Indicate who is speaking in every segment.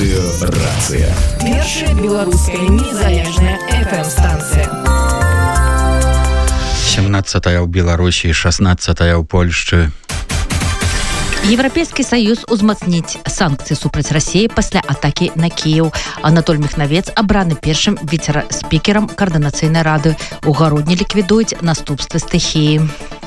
Speaker 1: Радыё Рацыя.
Speaker 2: Першая беларуская незалежная FM-станцыя.
Speaker 3: 17 ў Беларусі, 16 ў Польшчы.
Speaker 4: Европейский Союз узмацніць санкцыі супраць России пасля атакі на Киев. Анатоль Михнавец абраны першым віцэ-спікерам Координацыйнай рады. У гародні ліквідуюць наступствы стыхіі.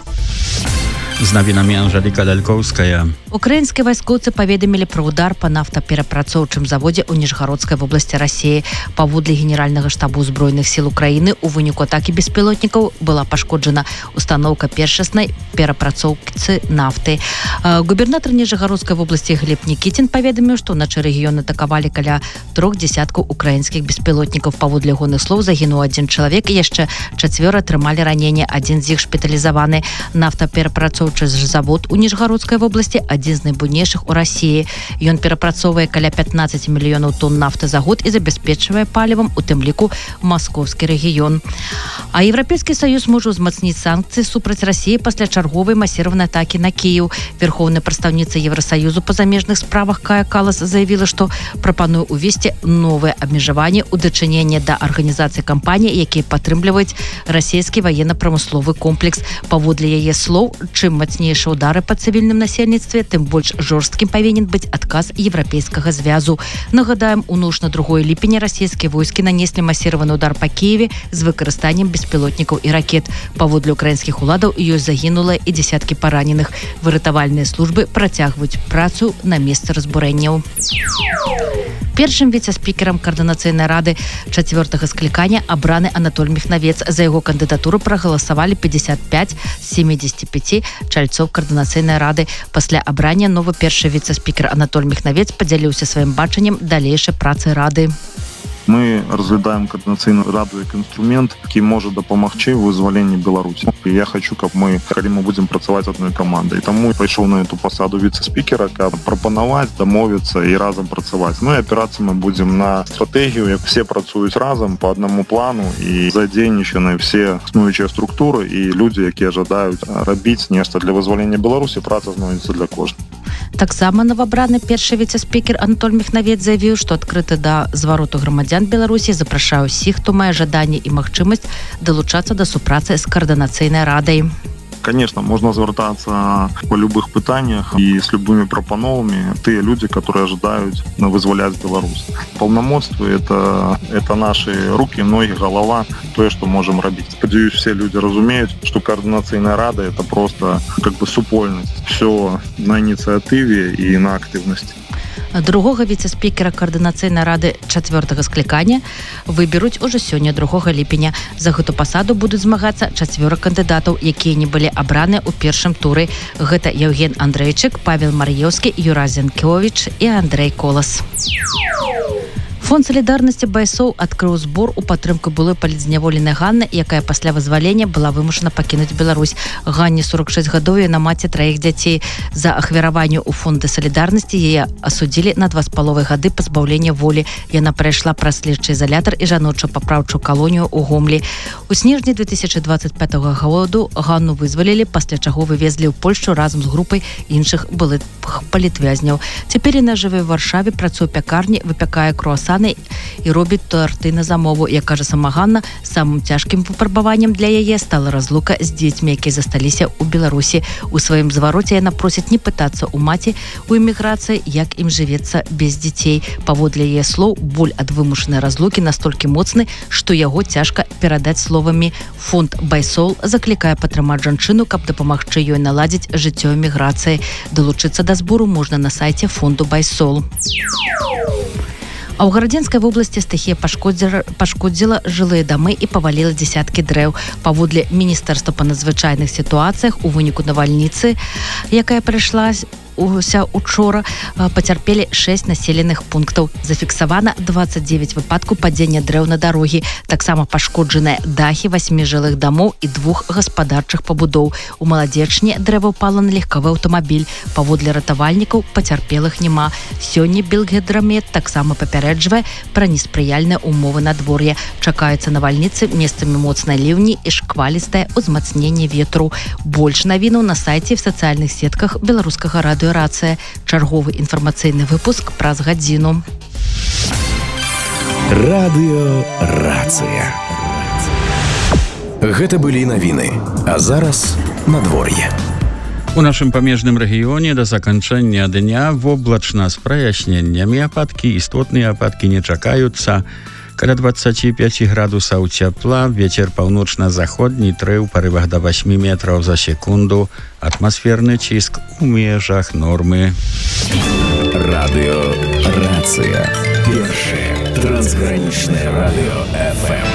Speaker 3: З навінамі Анжеліка Лялькоўская.
Speaker 4: Украінскія вайскоўцы паведамілі пра удар па нафтаперапрацоўчым заводзе ў Ніжгародскай вобласці Рассіі. Паводле генеральнага штабу Збройных сіл Украіны, у выніку атакі беспілотнікаў была пашкоджана устаноўка першаснай перапрацоўцы нафты. Губернатар Ніжгародскай вобласці Глеб Нікітін паведаміў, што ўначы рэгіён атакавалі каля 3 десяткаў украінскіх беспілотнікаў. Паводле ягоных слоў загінуў 1 чалавек і яшчэ 4 атрымалі раненне, 1 з іх шпіталізаваны. Нафтаперапрацоўчы завод у Ніжгародскай вобласці адзін з найбуйнейшых у Рассіі. Ён перапрацоўвае каля 15 мільёнаў тонн нафты за год і забяспечвае палівам, у тым ліку маскоўскі рэгіён. А Еўрапейскі Саюз можа ўзмацніць санкцыі супраць Рассіі пасля чарговай масіраванай атакі на Кіев. Верхоўная прадстаўніца Еўрасаюзу па замежных справах Кая Калас заявіла, што прапануе ўвесці новыя абмежаванні ў дачыненні да арганізацыі кампаній, якія падтрымліваюць расійскі ваенна-прамысловы комплекс. Паводле яе слоў, чым мацнейшыя удары па цывільным насельніцтве, тым больш жорсткім павінен быць адказ Еўрапейскага звязу. Нагадаем, у ноч на 2 ліпеня расійскія войскі нанеслі масіраваны удар па Кіеве з выкарыстаннем беспілотнікаў і ракет. Паводле украінскіх уладаў ёсць загінулыя і дзесяткі параненых. Выратавальныя службы працягваюць працу на месцы разбурэнняў. Першым віцэ-спікерам Координацыйнай рады 4-го склікання абраны Анатоль Михнавец. За яго кандыдатуру прагаласавалі 55 з 75 чальцоў Координацыйнай рады. Пасля абрання новы першы віцэ-спікер Анатоль Михнавец падзяліўся сваім бачаннем далейшай працы рады.
Speaker 5: Мы разглядаем Координацыйную раду як інструмент, які може дапамагчы ў вызваленні Беларусі. Я хочу, каб калі мы будем працаваць адной камандай. Таму пайшоў на эту пасаду віцэ-спікера, каб прапанаваць, дамовіцца і разам працаваць. Ну і апірацца мы будем на стратэгію, як все працуюць разам по аднаму плану і задзейнічаны все існуючыя структуры і людзі, якія жадаюць рабіць нешта для вызвалення Беларусі, праца знойдзецца для кожнага.
Speaker 4: Таксама новабраны першы віцэ-спікер Анатоль Михнавец заявіў, што адкрыты да звароту грамадзян Беларусі, запрашаю ўсіх, хто мае жаданне і магчымасць далучацца да супрацы з Координацыйнай радай.
Speaker 5: Конечно, можно звертаться по любых пытаниях и с любыми пропановами. Те люди, которые ожидают вызволять Беларусь. Полномочия это наши руки, ноги, голова, то, что можем робить. Сподеюсь, все люди разумеют, что Координацыйная рада это просто супольность. Все на инициативе и на активности.
Speaker 4: Другога віцэ-спікера Координацыйнай рады 4-го склікання выберуць ужо сёння 2 ліпеня. За гэту пасаду будуць змагацца 4 кандыдатаў, якія не былі абраны ў першым туры. Гэта Евген Андрэйчык, Павел Мар'еўскі, Юра Зенкевич і Андрей Колас. Фонд салідарнасці байцоў адкрыў збор у падтрымку былой палітзняволенай Ганны, якая пасля вызвалення была вымушана пакінуць Беларусь. Ганне 46 гадоў, яна маці 3 дзяцей. За ахвяраванне ў фонды салідарнасці яе асудзілі на 2,5 гады пазбаўлення волі. Яна прайшла праз следчы изолятор і жаночую папраўчую калонію ў Гомлі. У снежні 2025 году Ганну вызвалілі, пасля чаго вывезлі ў Польшчу разам з групай іншых былых палітвязняў. Цяпер яна жыве ў Варшаве, працуе ў пякарні, выпякае круасаны і робіць торты на замову. Як кажа сама Ганна, самым цяжкім выпрабаваннем для яе стала разлука з дзецьмі, якія засталіся ў Беларусі. У сваім звароце яна просіць не пытацца ў маці у эміграцыі, як ім жывецца без дзяцей. Паводле яе слоў, боль ад вымушанай разлукі настолькі моцны, што яго цяжка перадаць словамі. Фонд байцоў заклікае падтрымаць жанчыну, каб дапамагчы ёй наладзіць жыццё эміграцыі. Далучыцца да збору можна на сайце фонду байцоў. А ў Гарадзенскай вобласці стыхія пашкодзіла жылыя дамы і паваліла дзесяткі дрэў. Паводле Міністэрства па надзвычайных сітуацыях, у выніку навальніцы, якая прыйшлася учора, пацярпелі 6 населеных пунктаў. Зафіксавана 29 выпадкаў падзення дрэў на дарогі. Таксама пашкоджаныя дахі 8 жылых дамоў і 2 гаспадарчых пабудоў. У Маладзечні дрэва ўпала на легкавы аўтамабіль. Паводле ратавальнікаў пацярпелых няма. Сёння Белгідрамет таксама папярэджвае пра неспрыяльныя ўмовы надвор'я. Чакаюцца навальніцы, месцамі моцнай ліўні і шквалістае ўзмацненне ветру. Больш навінаў на сайце і в сацыяльных сетках беларускага радыё Рацыя. Чарговы інфармацыйны выпуск праз гадзіну.
Speaker 1: Радыёрацыя. Гэта былі навіны, а зараз надвор'е.
Speaker 3: У нашым памежным рэгіёне да заканчэння дня воблачна з праясненнямі. Ападкі, істотныя ападкі не чакаюцца. Каля 25 градусаў цяпла, вецер паўночна-заходні трэ ў парывах да 8 метраў за секунду. Атмасферны ціск у межах нормы.
Speaker 1: Радыёрацыя. Першае трансгранічнае радыё FM.